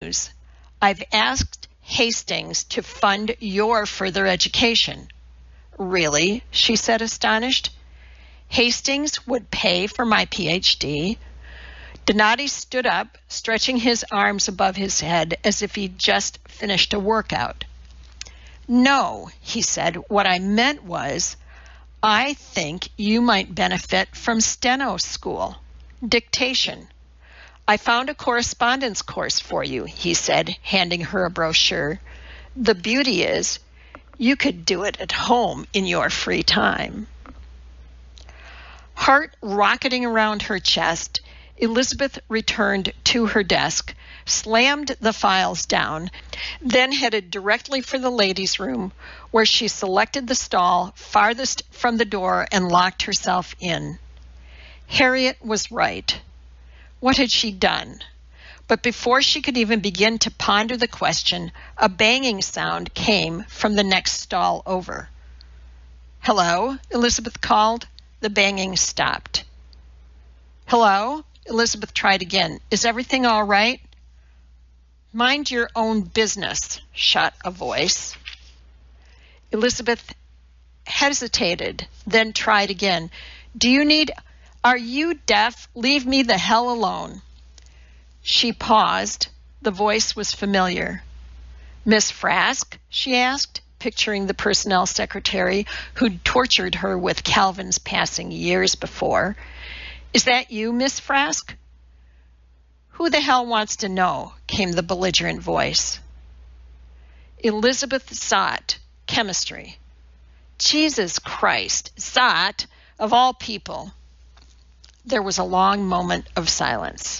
news. I've asked Hastings to fund your further education." "Really?" she said, astonished. "Hastings would pay for my PhD?" Donati stood up, stretching his arms above his head as if he'd just finished a workout. "No," he said, "what I meant was, I think you might benefit from steno school, dictation. I found a correspondence course for you," he said, handing her a brochure. "The beauty is, you could do it at home in your free time." Heart rocketing around her chest, Elizabeth returned to her desk, slammed the files down, then headed directly for the ladies' room, where she selected the stall farthest from the door and locked herself in. Harriet was right. What had she done? But before she could even begin to ponder the question, a banging sound came from the next stall over. "Hello?" Elizabeth called. The banging stopped. "Hello?" Elizabeth tried again. "Is everything all right?" "Mind your own business," shot a voice. Elizabeth hesitated, then tried again. "Are you deaf? Leave me the hell alone." She paused. The voice was familiar. "Miss Frask?" she asked, picturing the personnel secretary who'd tortured her with Calvin's passing years before. "Is that you, Miss Frask?" "Who the hell wants to know?" came the belligerent voice. Elizabeth Zott, chemistry. Jesus Christ, Zott, of all people. There was a long moment of silence.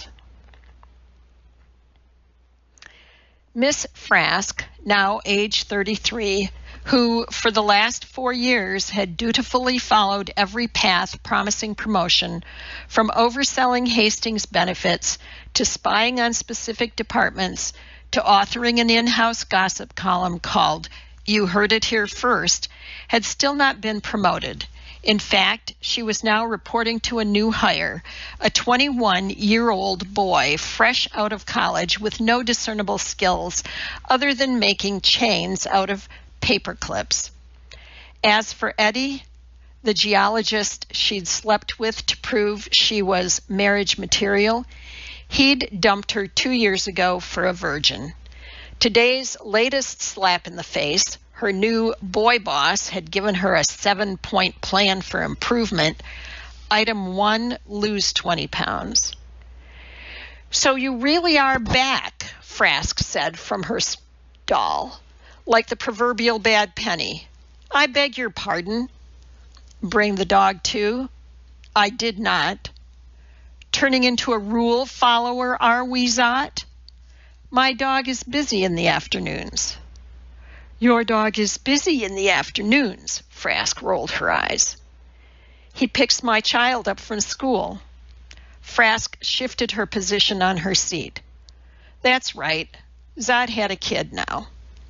Miss Frask, now age 33, who for the last 4 years had dutifully followed every path promising promotion, from overselling Hastings benefits to spying on specific departments to authoring an in-house gossip column called "You Heard It Here First," had still not been promoted. In fact, she was now reporting to a new hire, a 21-year-old boy fresh out of college with no discernible skills other than making chains out of paper clips. As for Eddie, the geologist she'd slept with to prove she was marriage material, he'd dumped her 2 years ago for a virgin. Today's latest slap in the face, her new boy boss had given her a 7-point plan for improvement. Item 1, lose 20 pounds. "So you really are back," Frask said from her stall, like the proverbial bad penny. "I beg your pardon." "Bring the dog too?" "I did not." "Turning into a rule follower, are we, Zott?" "My dog is busy in the afternoons." "Your dog is busy in the afternoons," Frask rolled her eyes. "He picks my child up from school." Frask shifted her position on her seat. "That's right. Zott had a kid now."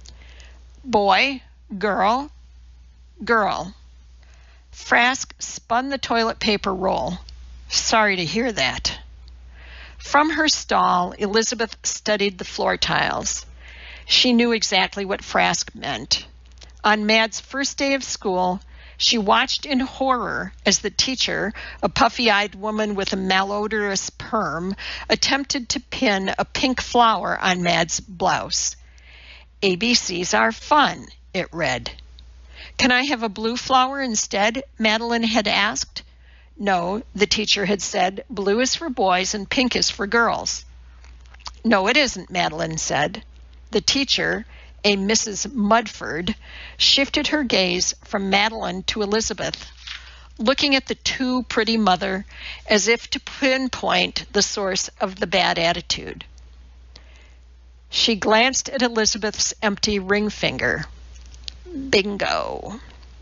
"Boy? Girl?" "Girl." Frask spun the toilet paper roll. "Sorry to hear that." From her stall, Elizabeth studied the floor tiles. She knew exactly what Frask meant. On Mad's first day of school, she watched in horror as the teacher, a puffy-eyed woman with a malodorous perm, attempted to pin a pink flower on Mad's blouse. "ABCs are fun," it read. "Can I have a blue flower instead?" Madeline had asked. "No," the teacher had said, "blue is for boys and pink is for girls." "No, it isn't," Madeline said. The teacher, a Mrs. Mudford, shifted her gaze from Madeline to Elizabeth, looking at the too pretty mother as if to pinpoint the source of the bad attitude. She glanced at Elizabeth's empty ring finger. Bingo.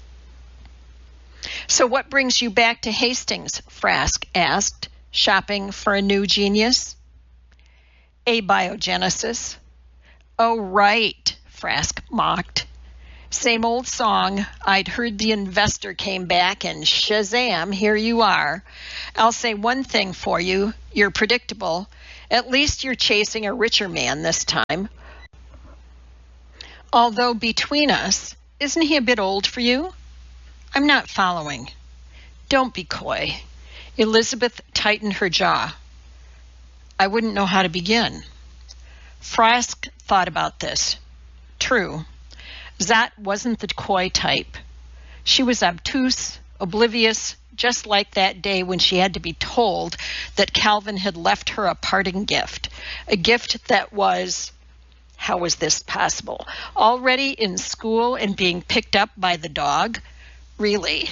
"So what brings you back to Hastings?" Frask asked, shopping for a new genius. "Abiogenesis." "Oh, right," Frask mocked. "Same old song. I'd heard the investor came back and shazam, here you are. I'll say one thing for you. You're predictable. At least you're chasing a richer man this time. Although between us, isn't he a bit old for you? I'm not following. Don't be coy. Elizabeth tightened her jaw. I wouldn't know how to begin. Frask thought about this. True. Zot wasn't the coy type. She was obtuse, oblivious, just like that day when she had to be told that Calvin had left her a parting gift. A gift that was, how was this possible? Already in school and being picked up by the dog? Really?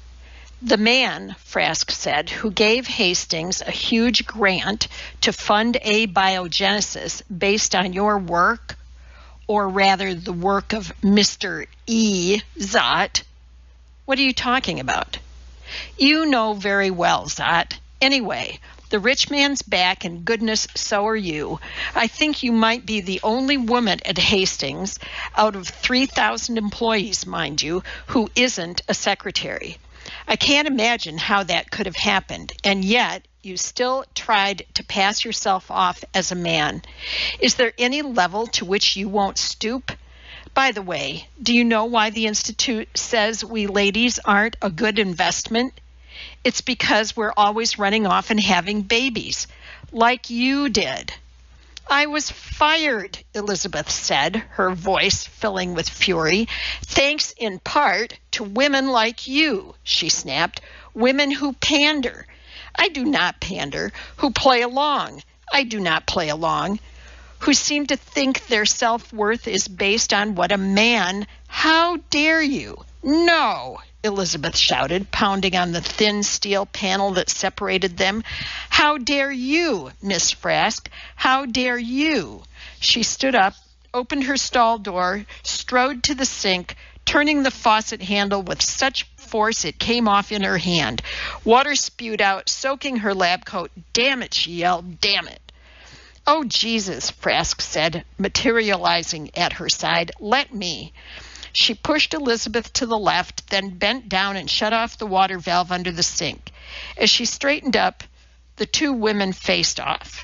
The man, Frask said, who gave Hastings a huge grant to fund abiogenesis based on your work, or rather the work of Mr. E. Zot. What are you talking about? You know very well, Zot. Anyway, the rich man's back, and goodness, so are you. I think you might be the only woman at Hastings, out of 3,000 employees, mind you, who isn't a secretary. I can't imagine how that could have happened, and yet you still tried to pass yourself off as a man. Is there any level to which you won't stoop? By the way, do you know why the Institute says we ladies aren't a good investment? It's because we're always running off and having babies, like you did. I was fired, Elizabeth said, her voice filling with fury. Thanks in part to women like you, she snapped. Women who pander. I do not pander. Who play along. I do not play along. Who seem to think their self-worth is based on what a man... How dare you? No, Elizabeth shouted, pounding on the thin steel panel that separated them. How dare you, Miss Frask? How dare you? She stood up, opened her stall door, strode to the sink, turning the faucet handle with such force it came off in her hand. Water spewed out, soaking her lab coat. Damn it, she yelled, damn it. Oh, Jesus, Frask said, materializing at her side. Let me. She pushed Elizabeth to the left, then bent down and shut off the water valve under the sink. As she straightened up, the two women faced off.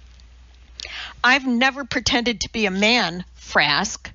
I've never pretended to be a man, Frask.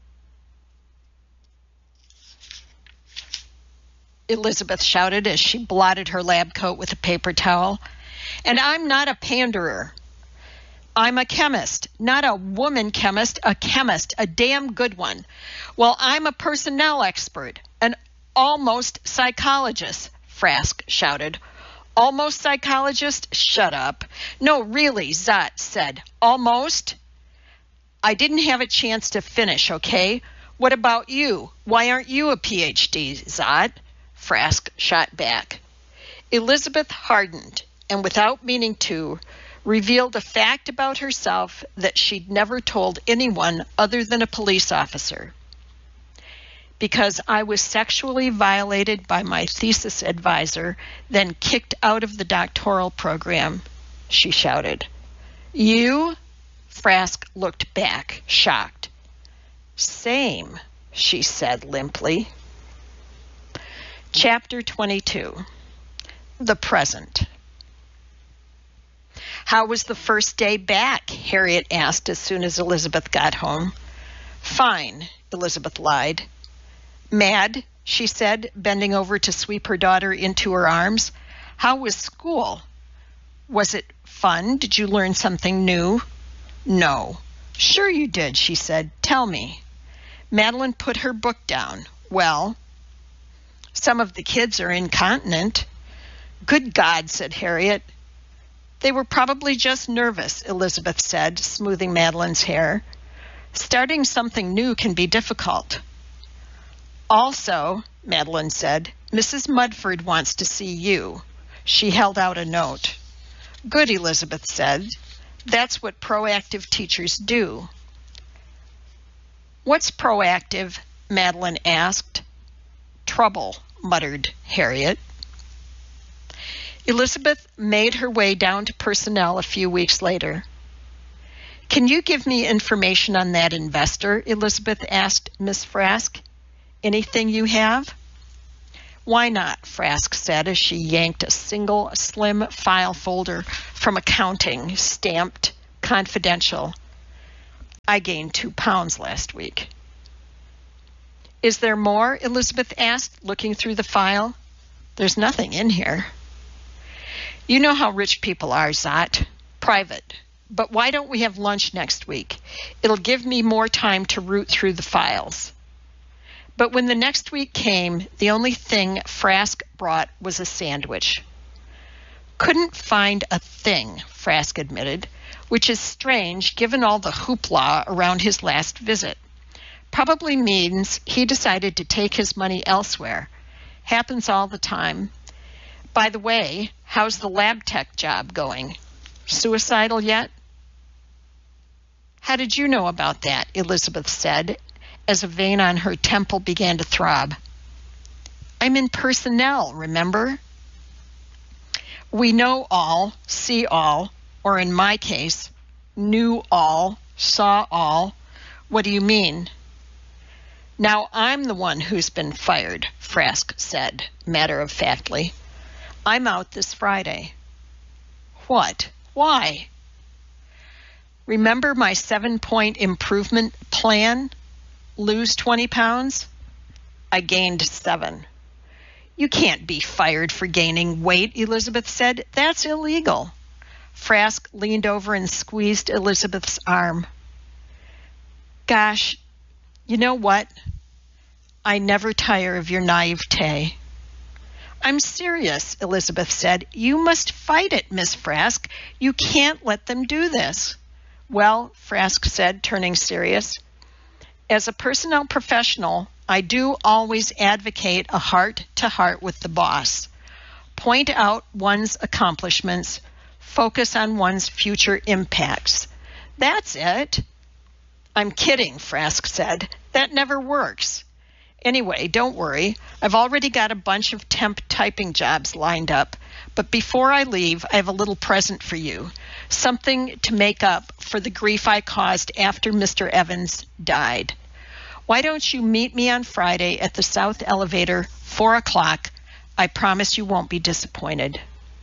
Elizabeth shouted as she blotted her lab coat with a paper towel. And I'm not a panderer. I'm a chemist, not a woman chemist, a chemist, a damn good one. Well, I'm a personnel expert, an almost psychologist, Frask shouted. Almost psychologist? Shut up. No, really, Zot said. Almost? I didn't have a chance to finish, okay? What about you? Why aren't you a PhD, Zot? Frask shot back. Elizabeth hardened, and without meaning to, revealed a fact about herself that she'd never told anyone other than a police officer. Because I was sexually violated by my thesis advisor, then kicked out of the doctoral program, she shouted. You? Frask looked back, shocked. Same, she said limply. Chapter 22. The Present. How was the first day back? Harriet asked as soon as Elizabeth got home. Fine, Elizabeth lied. Mad, she said, bending over to sweep her daughter into her arms. How was school? Was it fun? Did you learn something new? No. Sure you did, she said. Tell me. Madeline put her book down. Well, some of the kids are incontinent. Good God, said Harriet. They were probably just nervous, Elizabeth said, smoothing Madeline's hair. Starting something new can be difficult. Also, Madeline said, Mrs. Mudford wants to see you. She held out a note. Good, Elizabeth said. That's what proactive teachers do. What's proactive? Madeline asked. Trouble, muttered Harriet. Elizabeth made her way down to personnel a few weeks later. Can you give me information on that investor? Elizabeth asked Miss Frask. Anything you have? Why not? Frask said as she yanked a single slim file folder from accounting, stamped confidential. I gained 2 pounds last week. Is there more? Elizabeth asked, looking through the file. There's nothing in here. You know how rich people are, Zot. Private. But why don't we have lunch next week? It'll give me more time to root through the files. But when the next week came, the only thing Frask brought was a sandwich. Couldn't find a thing, Frask admitted, which is strange given all the hoopla around his last visit. Probably means he decided to take his money elsewhere. Happens all the time. By the way, how's the lab tech job going? Suicidal yet? How did you know about that? Elizabeth said, as a vein on her temple began to throb. I'm in personnel, remember? We know all, see all, or in my case, knew all, saw all. What do you mean? Now I'm the one who's been fired, Frask said, matter-of-factly. I'm out this Friday. What? Why? Remember my 7-point improvement plan? Lose 20 pounds? I gained 7. You can't be fired for gaining weight, Elizabeth said. That's illegal. Frask leaned over and squeezed Elizabeth's arm. Gosh, you know what? I never tire of your naivete. I'm serious, Elizabeth said. You must fight it, Miss Frask. You can't let them do this. Well, Frask said, turning serious, as a personnel professional, I do always advocate a heart-to-heart with the boss. Point out one's accomplishments. Focus on one's future impacts. That's it. I'm kidding, Frask said. That never works. Anyway, don't worry. I've already got a bunch of temp typing jobs lined up. But before I leave, I have a little present for you. Something to make up for the grief I caused after Mr. Evans died. Why don't you meet me on Friday at the South Elevator, 4 o'clock? I promise you won't be disappointed.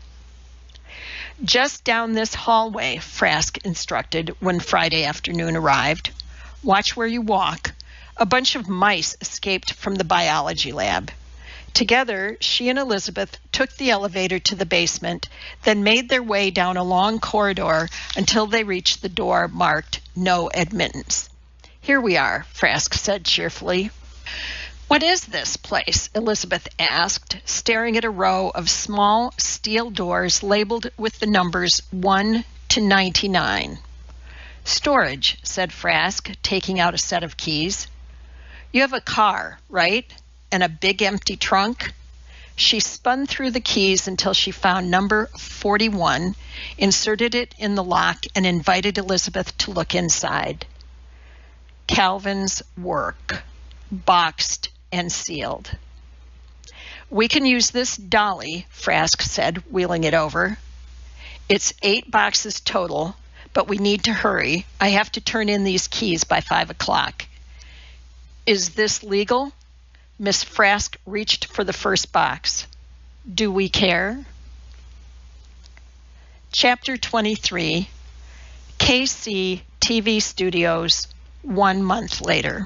Just down this hallway, Frask instructed when Friday afternoon arrived. Watch where you walk. A bunch of mice escaped from the biology lab. Together, she and Elizabeth took the elevator to the basement, then made their way down a long corridor until they reached the door marked No Admittance. Here we are, Frask said cheerfully. What is this place? Elizabeth asked, staring at a row of small steel doors labeled with the numbers 1 to 99. Storage, said Frask, taking out a set of keys. You have a car, right? And a big empty trunk? She spun through the keys until she found number 41, inserted it in the lock, and invited Elizabeth to look inside. Calvin's work, boxed and sealed. We can use this dolly, Frask said, wheeling it over. It's 8 boxes total, but we need to hurry. I have to turn in these keys by 5 o'clock. Is this legal? Miss Frask reached for the first box. Do we care? Chapter 23, KC TV Studios, 1 month later.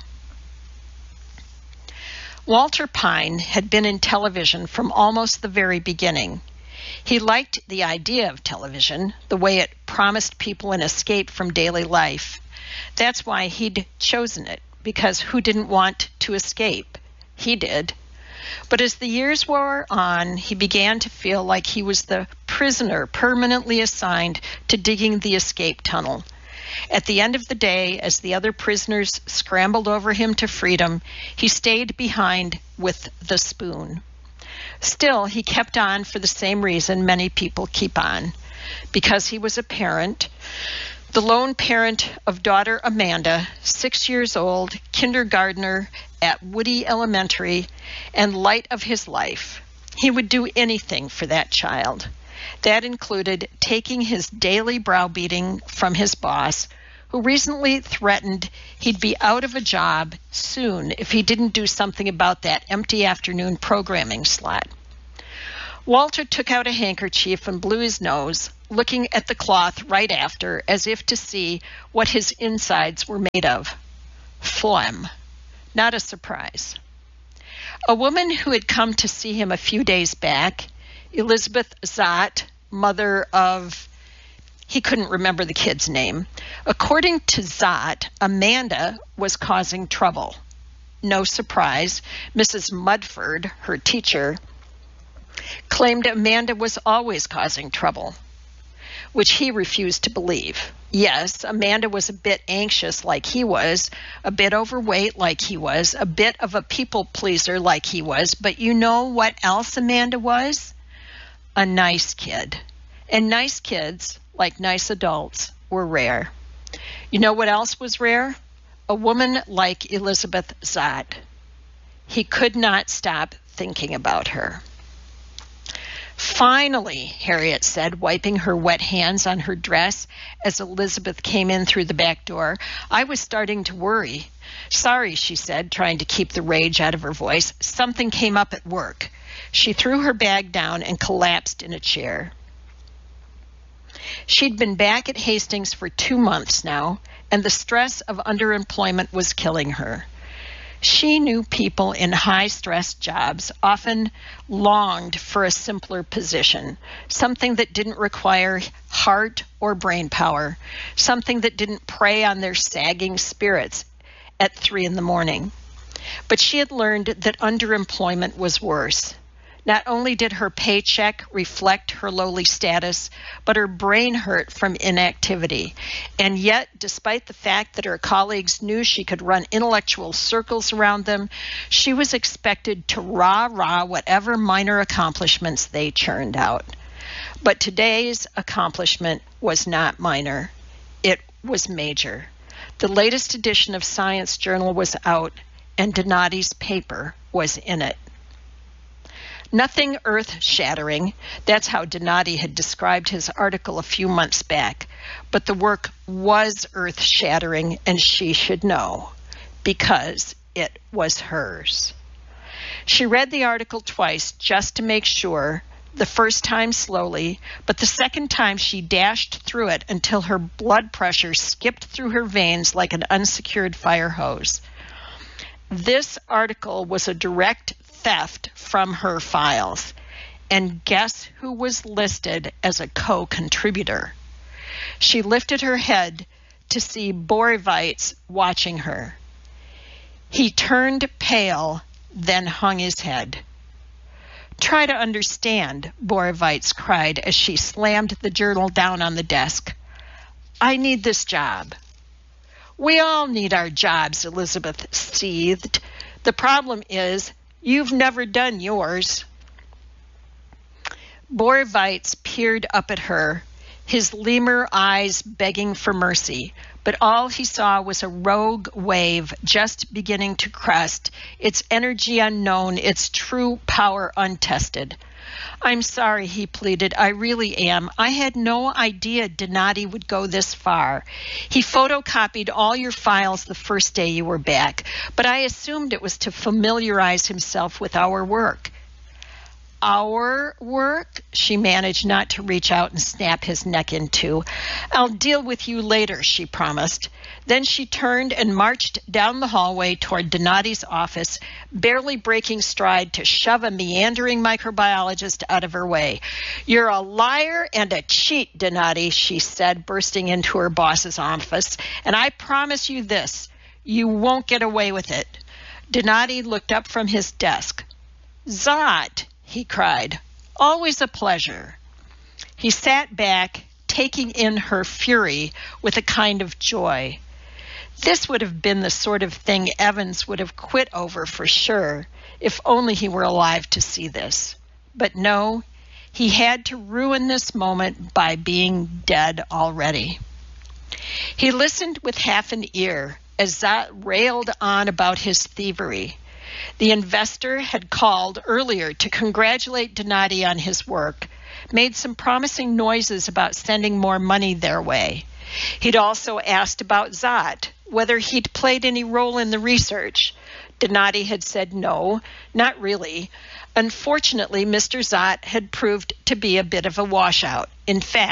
Walter Pine had been in television from almost the very beginning. He liked the idea of television, the way it promised people an escape from daily life. That's why he'd chosen it, because who didn't want to escape? He did. But as the years wore on, he began to feel like he was the prisoner permanently assigned to digging the escape tunnel. At the end of the day, as the other prisoners scrambled over him to freedom, he stayed behind with the spoon. Still, he kept on for the same reason many people keep on, because he was a parent, the lone parent of daughter Amanda, 6 years old, kindergartner at Woody Elementary, and light of his life. He would do anything for that child. That included taking his daily browbeating from his boss, who recently threatened he'd be out of a job soon if he didn't do something about that empty afternoon programming slot. Walter took out a handkerchief and blew his nose, looking at the cloth right after, as if to see what his insides were made of. Phlegm. Not a surprise. A woman who had come to see him a few days back, Elizabeth Zott, mother of, he couldn't remember the kid's name. According to Zott, Amanda was causing trouble. No surprise, Mrs. Mudford, her teacher, claimed Amanda was always causing trouble, which he refused to believe. Yes, Amanda was a bit anxious like he was, a bit overweight like he was, a bit of a people pleaser like he was, but you know what else Amanda was? A nice kid. And nice kids, like nice adults, were rare. You know what else was rare? A woman like Elizabeth Zott. He could not stop thinking about her. Finally, Harriet said, wiping her wet hands on her dress as Elizabeth came in through the back door. I was starting to worry. Sorry, she said, trying to keep the rage out of her voice. Something came up at work. She threw her bag down and collapsed in a chair. She'd been back at Hastings for 2 months now, and the stress of underemployment was killing her. She knew people in high-stress jobs often longed for a simpler position, something that didn't require heart or brain power, something that didn't prey on their sagging spirits at 3 a.m. But she had learned that underemployment was worse. Not only did her paycheck reflect her lowly status, but her brain hurt from inactivity. And yet, despite the fact that her colleagues knew she could run intellectual circles around them, she was expected to rah-rah whatever minor accomplishments they churned out. But today's accomplishment was not minor. It was major. The latest edition of Science Journal was out, and Donati's paper was in it. Nothing earth-shattering, that's how Donati had described his article a few months back, but the work was earth-shattering, and she should know, because it was hers. She read the article twice just to make sure, the first time slowly, but the second time she dashed through it until her blood pressure skipped through her veins like an unsecured fire hose. This article was a direct theft from her files. And guess who was listed as a co-contributor? She lifted her head to see Borowiec watching her. He turned pale, then hung his head. Try to understand, Borowiec cried as she slammed the journal down on the desk. I need this job. We all need our jobs, Elizabeth seethed. The problem is, you've never done yours. Borowiec peered up at her, his lemur eyes begging for mercy, but all he saw was a rogue wave just beginning to crest, its energy unknown, its true power untested. I'm sorry, he pleaded. I really am. I had no idea Donati would go this far. He photocopied all your files the first day you were back, but I assumed it was to familiarize himself with our work. Our work? She managed not to reach out and snap his neck in two. I'll deal with you later, she promised. Then she turned and marched down the hallway toward Donati's office, barely breaking stride to shove a meandering microbiologist out of her way. You're a liar and a cheat, Donati, she said, bursting into her boss's office. And I promise you this, you won't get away with it. Donati looked up from his desk. Zott, he cried, always a pleasure. He sat back, taking in her fury with a kind of joy. This would have been the sort of thing Evans would have quit over for sure, if only he were alive to see this. But no, he had to ruin this moment by being dead already. He listened with half an ear as Zott railed on about his thievery. The investor had called earlier to congratulate Donati on his work, made some promising noises about sending more money their way. He'd also asked about Zott, whether he'd played any role in the research. Donati had said no, not really. Unfortunately, Mr. Zott had proved to be a bit of a washout. In fact,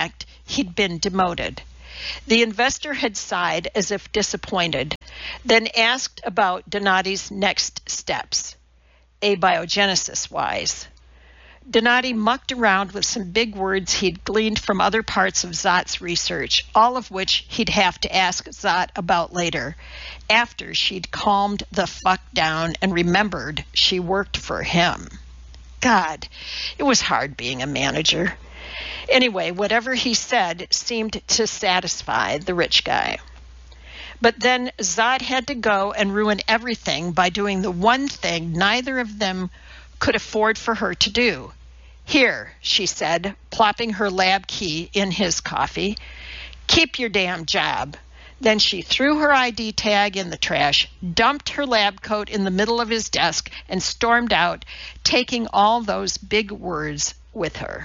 he'd been demoted. The investor had sighed as if disappointed, then asked about Donati's next steps, abiogenesis-wise. Donati mucked around with some big words he'd gleaned from other parts of Zot's research, all of which he'd have to ask Zot about later, after she'd calmed the fuck down and remembered she worked for him. God, it was hard being a manager. Anyway, whatever he said seemed to satisfy the rich guy. But then Zot had to go and ruin everything by doing the one thing neither of them could afford for her to do. Here, she said, plopping her lab key in his coffee. Keep your damn job. Then she threw her ID tag in the trash, dumped her lab coat in the middle of his desk, and stormed out, taking all those big words with her.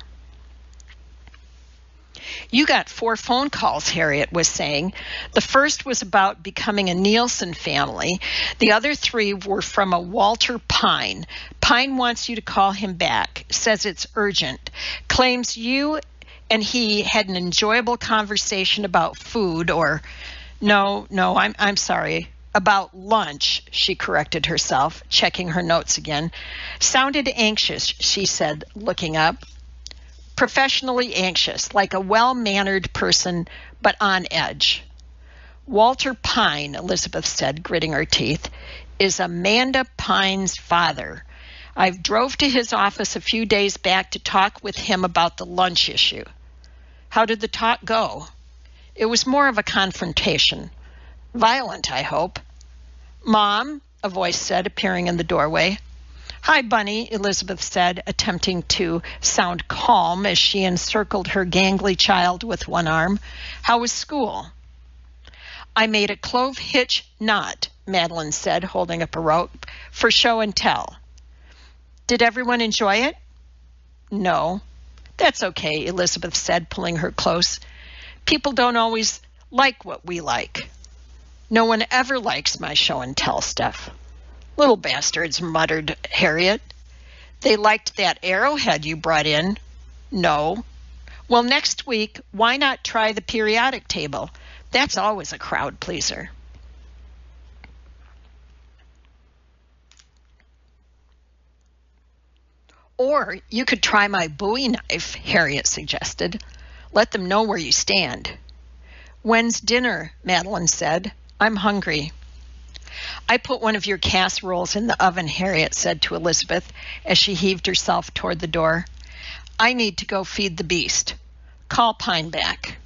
You got 4 phone calls, Harriet was saying. The first was about becoming a Nielsen family. The other 3 were from a Walter Pine. Pine wants you to call him back, says it's urgent, claims you and he had an enjoyable conversation about food or, no, I'm sorry, about lunch, she corrected herself, checking her notes again. Sounded anxious, she said, looking up. Professionally anxious, like a well-mannered person, but on edge. Walter Pine, Elizabeth said, gritting her teeth, is Amanda Pine's father. I drove to his office a few days back to talk with him about the lunch issue. How did the talk go? It was more of a confrontation. Violent, I hope. Mom, a voice said, appearing in the doorway. Hi, Bunny, Elizabeth said, attempting to sound calm as she encircled her gangly child with one arm. How was school? I made a clove hitch knot, Madeline said, holding up a rope, for show and tell. Did everyone enjoy it? No. That's okay, Elizabeth said, pulling her close. People don't always like what we like. No one ever likes my show and tell stuff. Little bastards, muttered Harriet. They liked that arrowhead you brought in. No. Well, next week, why not try the periodic table? That's always a crowd pleaser. Or you could try my Bowie knife, Harriet suggested. Let them know where you stand. When's dinner? Madeline said. I'm hungry. I put one of your casseroles in the oven, Harriet said to Elizabeth as she heaved herself toward the door. I need to go feed the beast. Call Pine back.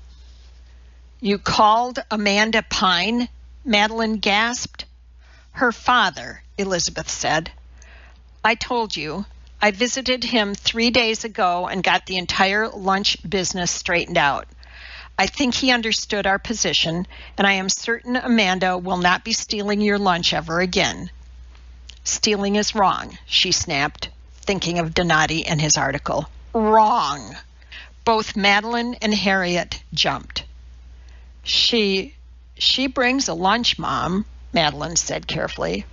You called Amanda Pine? Madeline gasped. Her father, Elizabeth said. I told you. I visited him 3 days ago and got the entire lunch business straightened out. I think he understood our position, and I am certain Amanda will not be stealing your lunch ever again. Stealing is wrong, she snapped, thinking of Donati and his article. Wrong. Both Madeline and Harriet jumped. She brings a lunch, Mom, Madeline said carefully.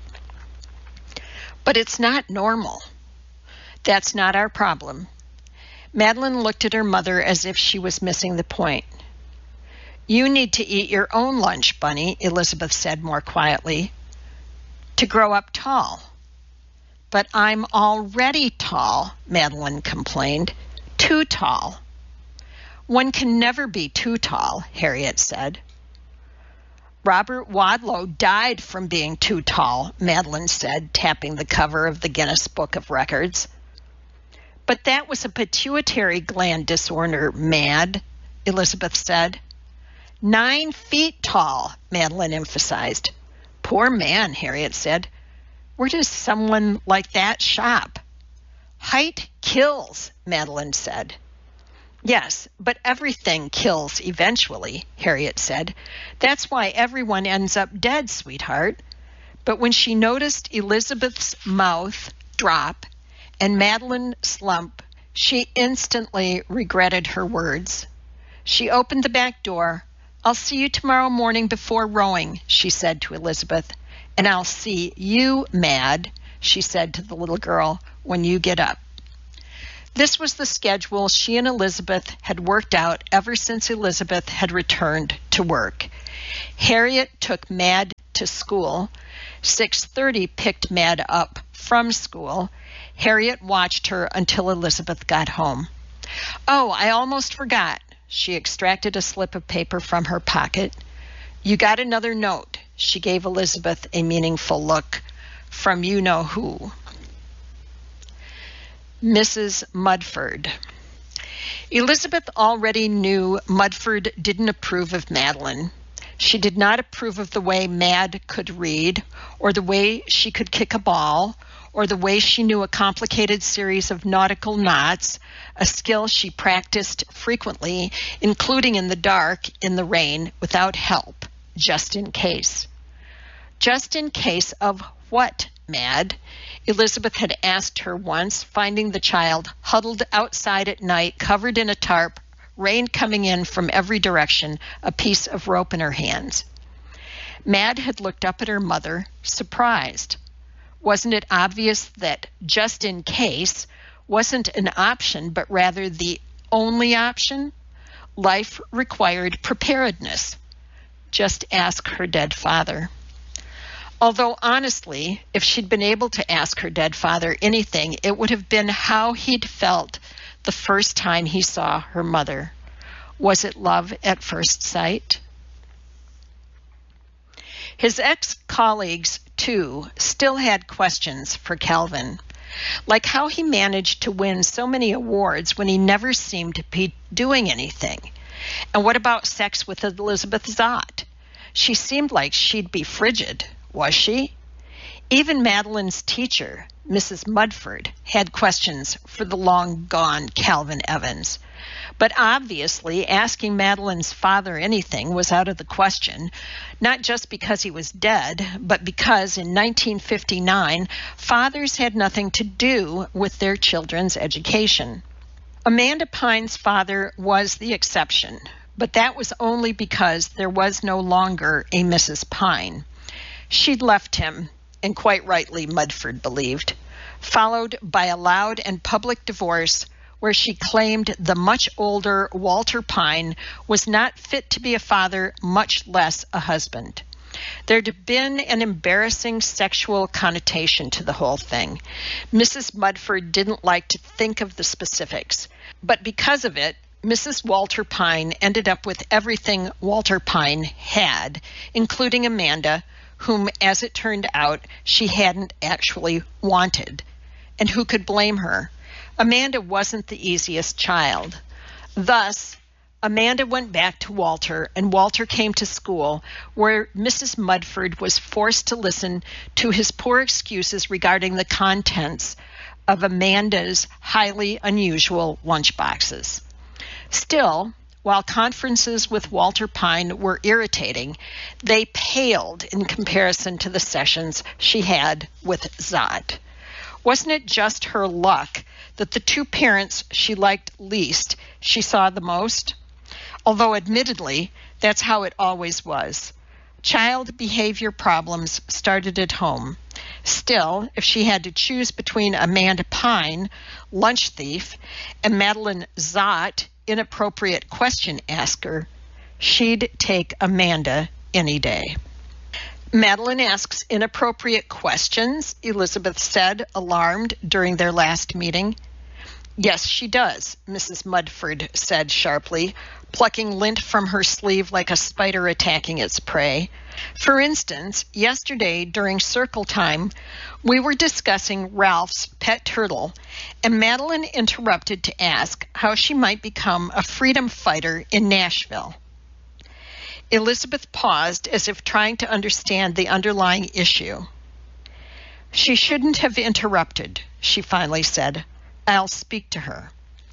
But it's not normal. That's not our problem. Madeline looked at her mother as if she was missing the point. You need to eat your own lunch, Bunny, Elizabeth said more quietly. To grow up tall. But I'm already tall, Madeline complained. Too tall. One can never be too tall, Harriet said. Robert Wadlow died from being too tall, Madeline said, tapping the cover of the Guinness Book of Records. But that was a pituitary gland disorder, Mad, Elizabeth said. 9 feet tall, Madeline emphasized. Poor man, Harriet said. Where does someone like that shop? Height kills, Madeline said. Yes, but everything kills eventually, Harriet said. That's why everyone ends up dead, sweetheart. But when she noticed Elizabeth's mouth drop and Madeline slump, she instantly regretted her words. She opened the back door. I'll see you tomorrow morning before rowing, she said to Elizabeth. And I'll see you, Mad, she said to the little girl, when you get up. This was the schedule she and Elizabeth had worked out ever since Elizabeth had returned to work. Harriet took Mad to school. 6:30 picked Mad up from school. Harriet watched her until Elizabeth got home. "Oh, I almost forgot." She extracted a slip of paper from her pocket. "You got another note." She gave Elizabeth a meaningful look. "From you-know-who." Mrs. Mudford. Elizabeth already knew Mudford didn't approve of Madeline. She did not approve of the way Mad could read, or the way she could kick a ball, or the way she knew a complicated series of nautical knots, a skill she practiced frequently, including in the dark, in the rain, without help, just in case. Just in case of what, Mad? Elizabeth had asked her once, finding the child huddled outside at night, covered in a tarp, rain coming in from every direction, a piece of rope in her hands. Mad had looked up at her mother, surprised. Wasn't it obvious that just in case wasn't an option, but rather the only option? Life required preparedness. Just ask her dead father. Although, honestly, if she'd been able to ask her dead father anything, it would have been how he'd felt the first time he saw her mother. Was it love at first sight? His ex-colleagues, too, still had questions for Calvin, like how he managed to win so many awards when he never seemed to be doing anything. And what about sex with Elizabeth Zott? She seemed like she'd be frigid. Was she? Even Madeline's teacher, Mrs. Mudford, had questions for the long-gone Calvin Evans. But obviously, asking Madeline's father anything was out of the question, not just because he was dead, but because in 1959, fathers had nothing to do with their children's education. Amanda Pine's father was the exception, but that was only because there was no longer a Mrs. Pine. She'd left him, and quite rightly, Mudford believed, followed by a loud and public divorce where she claimed the much older Walter Pine was not fit to be a father, much less a husband. There'd been an embarrassing sexual connotation to the whole thing. Mrs. Mudford didn't like to think of the specifics, but because of it, Mrs. Walter Pine ended up with everything Walter Pine had, including Amanda, whom, as it turned out, she hadn't actually wanted. And who could blame her? Amanda wasn't the easiest child. Thus, Amanda went back to Walter, and Walter came to school, where Mrs. Mudford was forced to listen to his poor excuses regarding the contents of Amanda's highly unusual lunchboxes. Still, while conferences with Walter Pine were irritating, they paled in comparison to the sessions she had with Zott. Wasn't it just her luck that the two parents she liked least she saw the most? Although admittedly, that's how it always was. Child behavior problems started at home. Still, if she had to choose between Amanda Pine, lunch thief, and Madeline Zott, inappropriate question asker, she'd take Amanda any day. Madeline asks inappropriate questions, Elizabeth said, alarmed during their last meeting. Yes, she does, Mrs. Mudford said sharply, plucking lint from her sleeve like a spider attacking its prey. For instance, yesterday during circle time, we were discussing Ralph's pet turtle, and Madeline interrupted to ask how she might become a freedom fighter in Nashville. Elizabeth paused as if trying to understand the underlying issue. She shouldn't have interrupted, she finally said. I'll speak to her.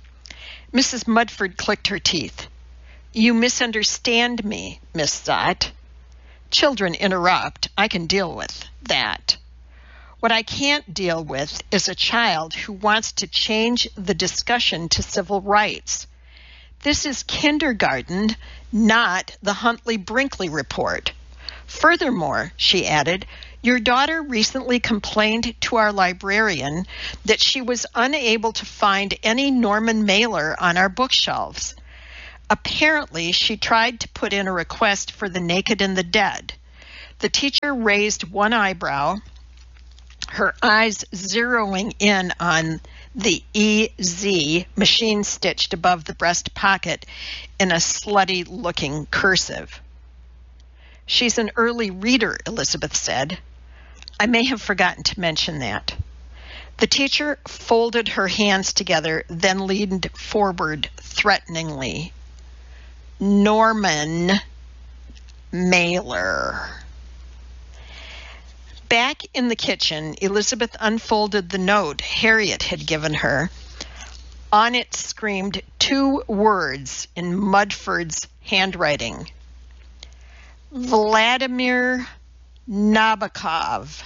Mrs. Mudford clicked her teeth. You misunderstand me, Miss Zott. Children interrupt. I can deal with that. What I can't deal with is a child who wants to change the discussion to civil rights. This is kindergarten, not the Huntley-Brinkley report. Furthermore, she added, Your daughter recently complained to our librarian that she was unable to find any Norman Mailer on our bookshelves. Apparently, she tried to put in a request for The Naked and the Dead. The teacher raised one eyebrow, her eyes zeroing in on the EZ machine stitched above the breast pocket in a slutty-looking cursive. She's an early reader, Elizabeth said. I may have forgotten to mention that. The teacher folded her hands together, then leaned forward threateningly. Norman Mailer. Back in the kitchen, Elizabeth unfolded the note Harriet had given her. On it screamed 2 words in Mudford's handwriting. Vladimir Nabokov.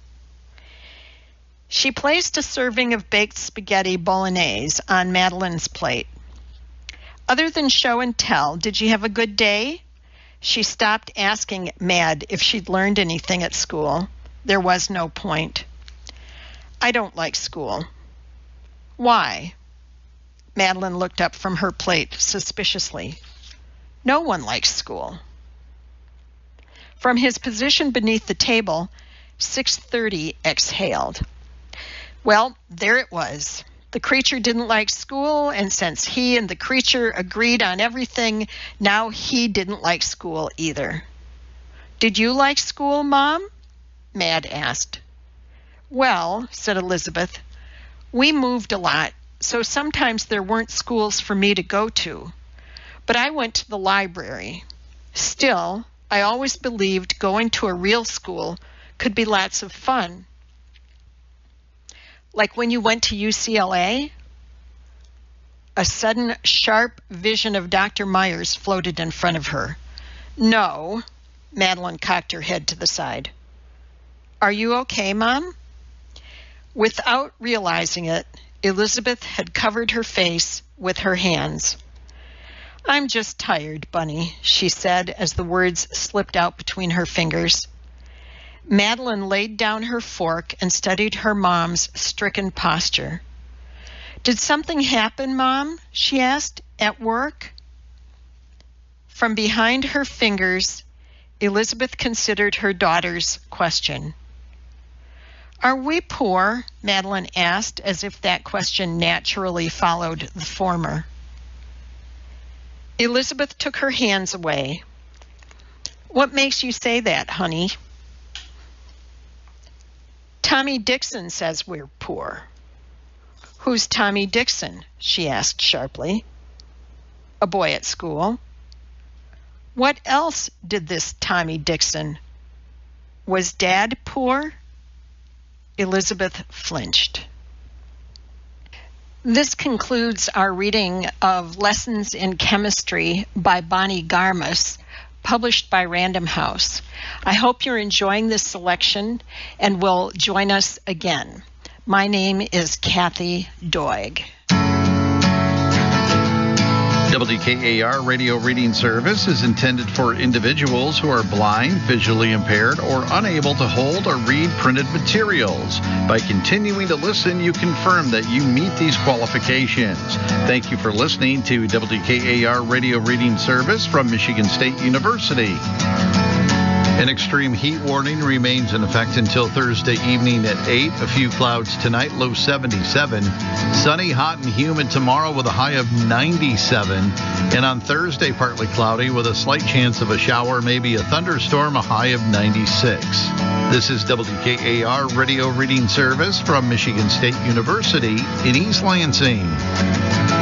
She placed a serving of baked spaghetti bolognese on Madeline's plate. Other than show and tell, did you have a good day? She stopped asking Mad if she'd learned anything at school. There was no point. I don't like school. Why? Madeline looked up from her plate suspiciously. No one likes school. From his position beneath the table, 630 exhaled. Well, there it was. The creature didn't like school, and since he and the creature agreed on everything, now he didn't like school either. Did you like school, Mom? Mad asked. Well, said Elizabeth, we moved a lot, so sometimes there weren't schools for me to go to. But I went to the library. Still, I always believed going to a real school could be lots of fun. Like when you went to UCLA? A sudden, sharp vision of Dr. Myers floated in front of her. No, Madeline cocked her head to the side. Are you okay, Mom? Without realizing it, Elizabeth had covered her face with her hands. I'm just tired, Bunny, she said as the words slipped out between her fingers. Madeline laid down her fork and studied her mom's stricken posture. Did something happen, Mom? She asked. At work? From behind her fingers, Elizabeth considered her daughter's question. Are we poor? Madeline asked, as if that question naturally followed the former. Elizabeth took her hands away. What makes you say that, honey? Tommy Dixon says we're poor. Who's Tommy Dixon? She asked sharply. A boy at school. What else did this Tommy Dixon? Was Dad poor? Elizabeth flinched. This concludes our reading of Lessons in Chemistry by Bonnie Garmus, published by Random House. I hope you're enjoying this selection and will join us again. My name is Kathy Doig. WKAR Radio Reading Service is intended for individuals who are blind, visually impaired, or unable to hold or read printed materials. By continuing to listen, you confirm that you meet these qualifications. Thank you for listening to WKAR Radio Reading Service from Michigan State University. An extreme heat warning remains in effect until Thursday evening at 8. A few clouds tonight, low 77. Sunny, hot, and humid tomorrow with a high of 97. And on Thursday, partly cloudy with a slight chance of a shower, maybe a thunderstorm, a high of 96. This is WKAR Radio Reading Service from Michigan State University in East Lansing.